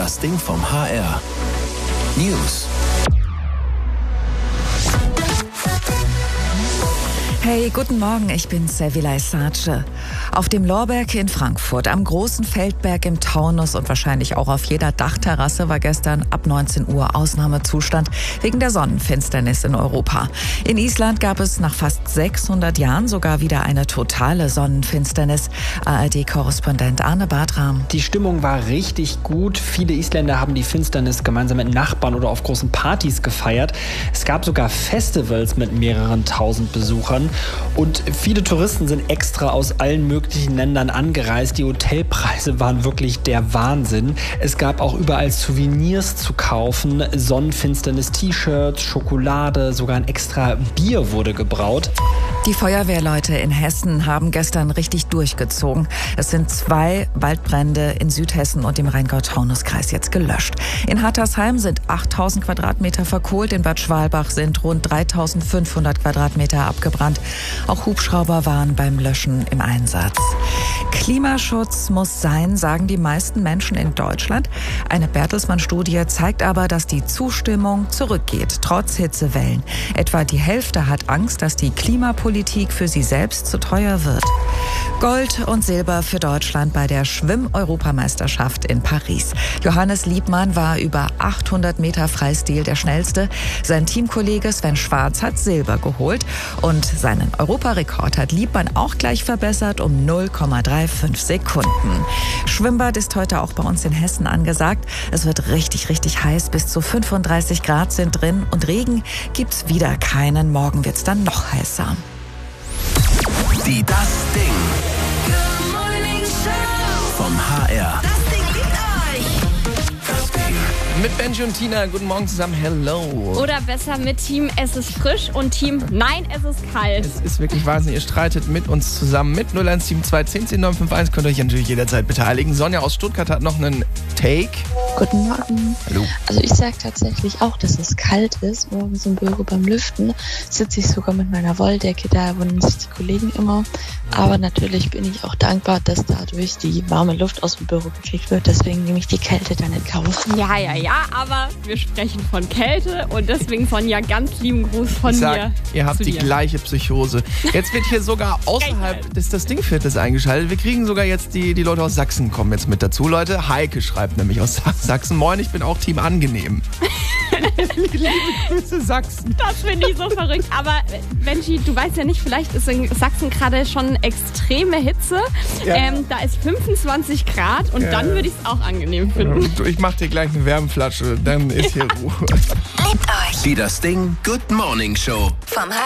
Das Ding vom HR. News. Hey, guten Morgen, ich bin Sevilay Sace. Auf dem Lorberg in Frankfurt, am großen Feldberg im Taunus und wahrscheinlich auch auf jeder Dachterrasse war gestern ab 19 Uhr Ausnahmezustand wegen der Sonnenfinsternis in Europa. In Island gab es nach fast 600 Jahren sogar wieder eine totale Sonnenfinsternis. ARD-Korrespondent Arne Bartram. Die Stimmung war richtig gut. Viele Isländer haben die Finsternis gemeinsam mit Nachbarn oder auf großen Partys gefeiert. Es gab sogar Festivals mit mehreren tausend Besuchern. Und viele Touristen sind extra aus allen möglichen Ländern angereist. Die Hotelpreise waren wirklich der Wahnsinn. Es gab auch überall Souvenirs zu kaufen. Sonnenfinsternis-T-Shirts, Schokolade, sogar ein extra Bier wurde gebraut. Die Feuerwehrleute in Hessen haben gestern richtig durchgezogen. Es sind 2 Waldbrände in Südhessen und im Rheingau-Taunus-Kreis jetzt gelöscht. In Hattersheim sind 8000 Quadratmeter verkohlt. In Bad Schwalbach sind rund 3500 Quadratmeter abgebrannt. Auch Hubschrauber waren beim Löschen im Einsatz. Klimaschutz muss sein, sagen die meisten Menschen in Deutschland. Eine Bertelsmann-Studie zeigt aber, dass die Zustimmung zurückgeht, trotz Hitzewellen. Etwa die Hälfte hat Angst, dass die Klimapolitik für sie selbst zu teuer wird. Gold und Silber für Deutschland bei der Schwimm-Europameisterschaft in Paris. Johannes Liebmann war über 800 Meter Freistil der Schnellste. Sein Teamkollege Sven Schwarz hat Silber geholt. Und seinen Europarekord hat Liebmann auch gleich verbessert um 0,35 Sekunden. Schwimmbad ist heute auch bei uns in Hessen angesagt. Es wird richtig, richtig heiß. Bis zu 35 Grad sind drin. Und Regen gibt's wieder keinen. Morgen wird's dann noch heißer. Die Das Ding vom HR. Das Ding liebt euch. Das Ding. Mit Benji und Tina, guten Morgen zusammen, hello. Oder besser mit Team Es ist frisch und Team Nein, es ist kalt. Es ist wirklich Wahnsinn, ihr streitet mit uns zusammen mit 0172 10 10 951, könnt ihr euch natürlich jederzeit beteiligen. Sonja aus Stuttgart hat noch einen Take. Guten Morgen. Hallo. Also ich sage tatsächlich auch, dass es kalt ist. Morgens im Büro beim Lüften sitze ich sogar mit meiner Wolldecke, da wundern sich die Kollegen immer. Aber natürlich bin ich auch dankbar, dass dadurch die warme Luft aus dem Büro gekriegt wird. Deswegen nehme ich die Kälte dann in Kauf. Ja, aber wir sprechen von Kälte und deswegen Sonja, ganz lieben Gruß von Ich mir. sag, ihr habt zu die dir. gleiche Psychose. Jetzt wird hier sogar außerhalb des Das Ding-Viertels eingeschaltet. Wir kriegen sogar jetzt die Leute aus Sachsen kommen jetzt mit dazu. Leute, Heike schreibt nämlich aus Sachsen. Moin, ich bin auch Team angenehm. Liebe Grüße Sachsen. Das finde ich so verrückt. Aber Benji, du weißt ja nicht, vielleicht ist in Sachsen gerade schon extreme Hitze. Ja. Da ist 25 Grad und dann würde ich es auch angenehm finden. Ich mach dir gleich eine Wärmflasche, dann ist hier Ruhe. Liebt euch. Die Das Ding Good Morning Show. Vom